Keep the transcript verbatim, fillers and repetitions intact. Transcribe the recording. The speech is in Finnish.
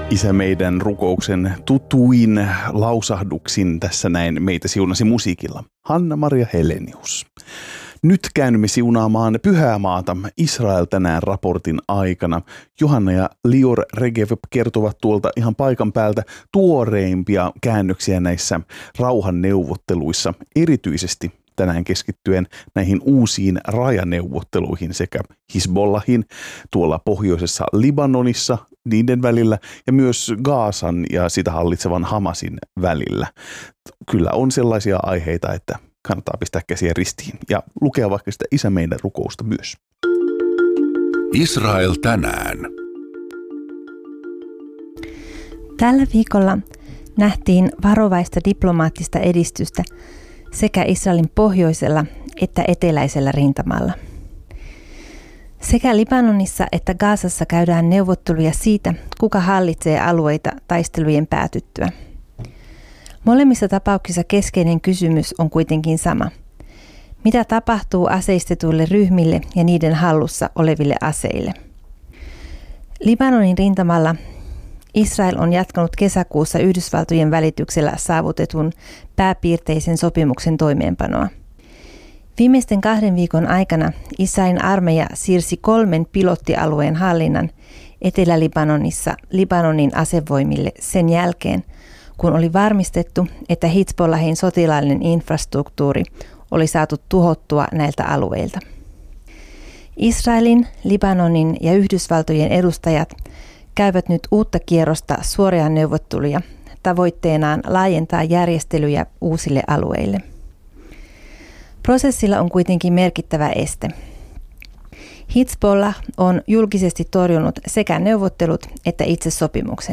Isä meidän rukouksen tutuin lausahduksin tässä näin meitä siunasi musiikilla. Hanna-Maria Helenius. Nyt käännymme siunaamaan Pyhää maata Israel tänään raportin aikana. Johanna ja Lior Regev kertovat tuolta ihan paikan päältä tuoreimpia käännöksiä näissä rauhanneuvotteluissa, erityisesti tänään keskittyen näihin uusiin rajaneuvotteluihin sekä Hizbollahin tuolla pohjoisessa Libanonissa niiden välillä ja myös Gaasan ja sitä hallitsevan Hamasin välillä. Kyllä on sellaisia aiheita, että kannattaa pistää käsiä ristiin ja lukea vaikka sitä Isä meidän rukousta myös. Israel tänään. Tällä viikolla nähtiin varovaista diplomaattista edistystä sekä Israelin pohjoisella että eteläisellä rintamalla. Sekä Libanonissa että Gazassa käydään neuvotteluja siitä, kuka hallitsee alueita taistelujen päätyttyä. Molemmissa tapauksissa keskeinen kysymys on kuitenkin sama. Mitä tapahtuu aseistetuille ryhmille ja niiden hallussa oleville aseille? Libanonin rintamalla Israel on jatkanut kesäkuussa Yhdysvaltojen välityksellä saavutetun pääpiirteisen sopimuksen toimeenpanoa. Viimeisten kahden viikon aikana Israelin armeija siirsi kolmen pilottialueen hallinnan Etelä-Libanonissa Libanonin asevoimille sen jälkeen, kun oli varmistettu, että Hizbollahin sotilaallinen infrastruktuuri oli saatu tuhottua näiltä alueilta. Israelin, Libanonin ja Yhdysvaltojen edustajat käyvät nyt uutta kierrosta suoria neuvotteluja tavoitteenaan laajentaa järjestelyjä uusille alueille. Prosessilla on kuitenkin merkittävä este. Hizbollah on julkisesti torjunut sekä neuvottelut että itse sopimuksen.